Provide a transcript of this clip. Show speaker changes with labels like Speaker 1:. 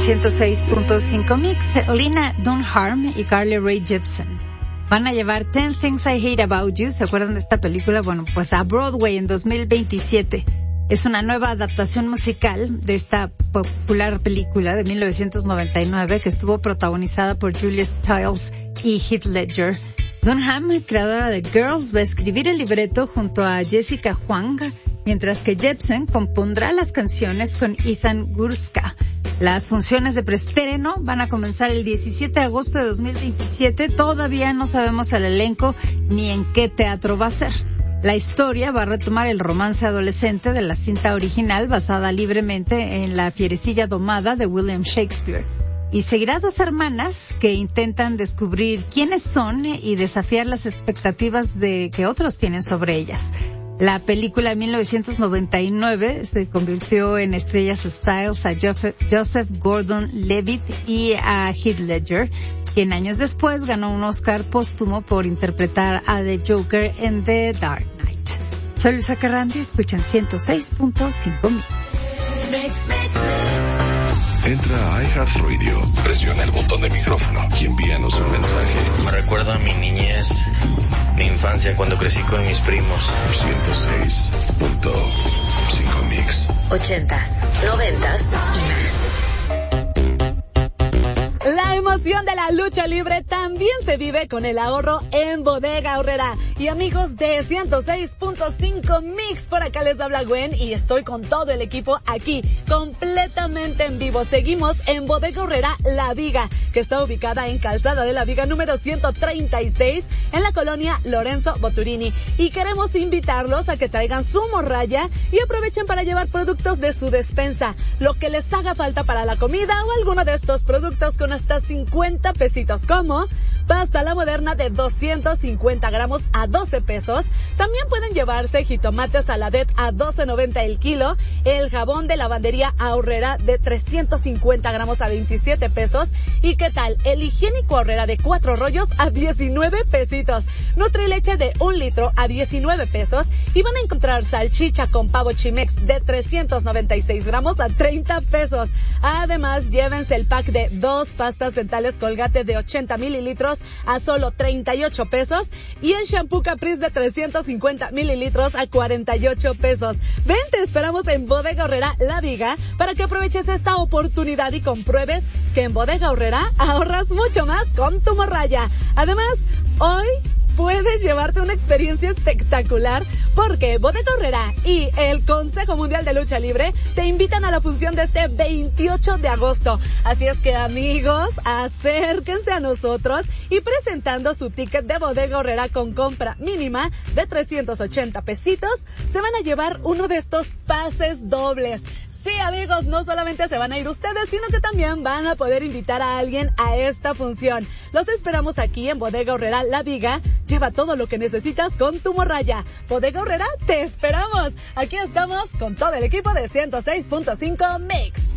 Speaker 1: 106.5 Mix. Lena Dunham y Carly Rae Jepsen van a llevar 10 Things I Hate About You. ¿Se acuerdan de esta película? Bueno, pues a Broadway en 2027. Es una nueva adaptación musical de esta popular película de 1999 que estuvo protagonizada por Julia Stiles y Heath Ledger. Dunham, creadora de Girls, va a escribir el libreto junto a Jessica Huang, mientras que Jepsen compondrá las canciones con Ethan Gurska. Las funciones de preestreno van a comenzar el 17 de agosto de 2027. Todavía no sabemos el elenco ni en qué teatro va a ser. La historia va a retomar el romance adolescente de la cinta original, basada libremente en La fierecilla domada de William Shakespeare. Y seguirá dos hermanas que intentan descubrir quiénes son y desafiar las expectativas de que otros tienen sobre ellas. La película de 1999 se convirtió en estrellas Styles a Joseph Gordon-Levitt y a Heath Ledger, quien años después ganó un Oscar póstumo por interpretar a The Joker en The Dark Knight. Soy Luisa Carrandi, escuchan 106.5 Mix.
Speaker 2: Entra a iHeartRadio, presiona el botón de micrófono y envíanos un mensaje.
Speaker 3: Me recuerda a mi niñez, mi infancia cuando crecí con mis primos.
Speaker 2: 106.5 Mix.
Speaker 4: 80s, 90s y más.
Speaker 5: La emoción de la lucha libre también se vive con el ahorro en Bodega Aurrera. Y amigos de 106.5 Mix, por acá les habla Gwen y estoy con todo el equipo aquí, completamente en vivo. Seguimos en Bodega Aurrera La Viga, que está ubicada en Calzada de la Viga número 136, en la colonia Lorenzo Boturini. Y queremos invitarlos a que traigan su morralla y aprovechen para llevar productos de su despensa, lo que les haga falta para la comida o alguno de estos productos con hasta 50 pesitos, como pasta La Moderna de 250 gramos a 12 pesos. También pueden llevarse jitomate Saladet a 12.90 el kilo, el jabón de lavandería Aurrera de 350 gramos a 27 pesos. ¿Y qué tal? El higiénico Aurrera de 4 rollos a 19 pesitos. Nutrileche de 1 litro a 19 pesos. Y van a encontrar salchicha con pavo Chimex de 396 gramos a 30 pesos. Además, llévense el pack de 2 pastas dentales Colgate de 80 mililitros a solo 38 pesos y el shampoo Caprice de 350 mililitros a 48 pesos. Ven, te esperamos en Bodega Aurrera La Viga para que aproveches esta oportunidad y compruebes que en Bodega Aurrera ahorras mucho más con tu morralla. Además, hoy puedes llevarte una experiencia espectacular porque Bodega Aurrera y el Consejo Mundial de Lucha Libre te invitan a la función de este 28 de agosto. Así es que, amigos, acérquense a nosotros y presentando su ticket de Bodega Aurrera con compra mínima de 380 pesitos, se van a llevar uno de estos pases dobles. Sí, amigos, no solamente se van a ir ustedes, sino que también van a poder invitar a alguien a esta función. Los esperamos aquí en Bodega Aurrera La Viga. Lleva todo lo que necesitas con tu morralla. Bodega Aurrera, te esperamos. Aquí estamos con todo el equipo de 106.5 Mix.